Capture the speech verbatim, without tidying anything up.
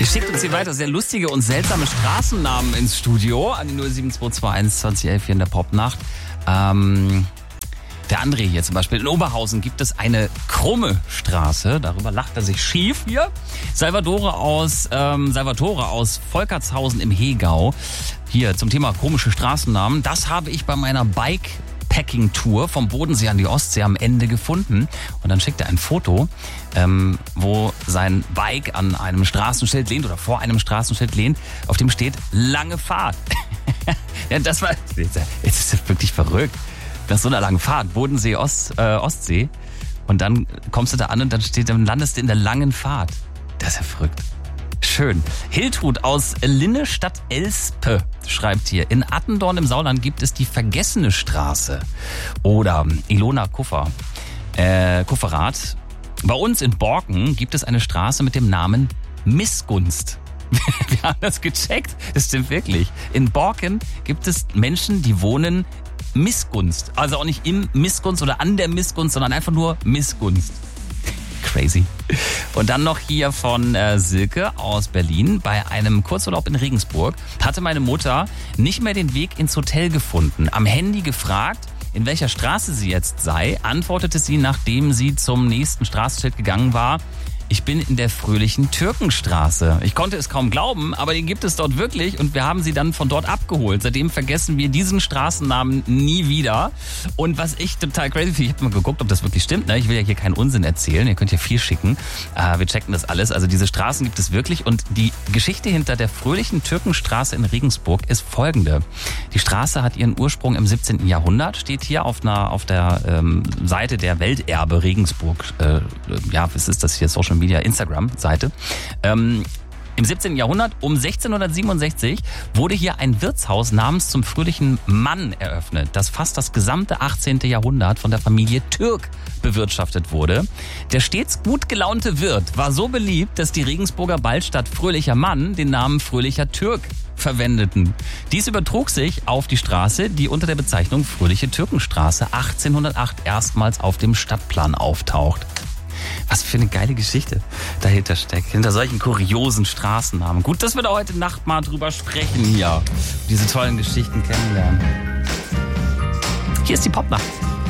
Ihr schickt uns hier weiter sehr lustige und seltsame Straßennamen ins Studio an die null sieben zwei zwei eins zwanzig elf hier in der Popnacht. Ähm, der André hier zum Beispiel. In Oberhausen gibt es eine krumme Straße. Darüber lacht er sich schief hier. Salvatore aus, ähm, Salvatore aus Volkertshausen im Hegau. Hier zum Thema komische Straßennamen. Das habe ich bei meiner Bike Packing-Tour vom Bodensee an die Ostsee am Ende gefunden. Und dann schickt er ein Foto, ähm, wo sein Bike an einem Straßenschild lehnt oder vor einem Straßenschild lehnt, auf dem steht lange Fahrt. Ja, das war, jetzt ist das wirklich verrückt. Nach so einer langen Fahrt, Bodensee, Ost, äh, Ostsee. Und dann kommst du da an und dann steht, dann landest du in der langen Fahrt. Das ist ja verrückt. Schön. Hiltrud aus Linnestadt-Elspe schreibt hier, in Attendorn im Sauerland gibt es die Vergessene Straße. Oder Ilona Kuffer, äh, Kufferath. Bei uns in Borken gibt es eine Straße mit dem Namen Missgunst. Wir haben das gecheckt, das stimmt wirklich. In Borken gibt es Menschen, die wohnen Missgunst. Also auch nicht im Missgunst oder an der Missgunst, sondern einfach nur Missgunst. Crazy. Und dann noch hier von äh, Silke aus Berlin. Bei einem Kurzurlaub in Regensburg hatte meine Mutter nicht mehr den Weg ins Hotel gefunden. Am Handy gefragt, in welcher Straße sie jetzt sei, antwortete sie, nachdem sie zum nächsten Straßenschild gegangen war: Ich bin in der fröhlichen Türkenstraße. Ich konnte es kaum glauben, aber die gibt es dort wirklich und wir haben sie dann von dort abgeholt. Seitdem vergessen wir diesen Straßennamen nie wieder. Und was ich total crazy finde, ich habe mal geguckt, ob das wirklich stimmt. Ne? Ich will ja hier keinen Unsinn erzählen, ihr könnt ja viel schicken. Äh, wir checken das alles. Also diese Straßen gibt es wirklich und die Geschichte hinter der fröhlichen Türkenstraße in Regensburg ist folgende. Die Straße hat ihren Ursprung im siebzehnten Jahrhundert, steht hier auf, einer, auf der ähm, Seite der Welterbe Regensburg. Äh, ja, was ist das hier? Social Media, Instagram-Seite. Ähm, Im siebzehnten Jahrhundert, um sechzehnhundertsiebenundsechzig, wurde hier ein Wirtshaus namens Zum fröhlichen Mann eröffnet, das fast das gesamte achtzehnte Jahrhundert von der Familie Türk bewirtschaftet wurde. Der stets gut gelaunte Wirt war so beliebt, dass die Regensburger bald statt Fröhlicher Mann den Namen Fröhlicher Türk verwendeten. Dies übertrug sich auf die Straße, die unter der Bezeichnung Fröhliche Türkenstraße achtzehnhundertacht erstmals auf dem Stadtplan auftaucht. Was für eine geile Geschichte dahinter steckt, hinter solchen kuriosen Straßennamen. Gut, dass wir da heute Nacht mal drüber sprechen hier, diese tollen Geschichten kennenlernen. Hier ist die Popnacht.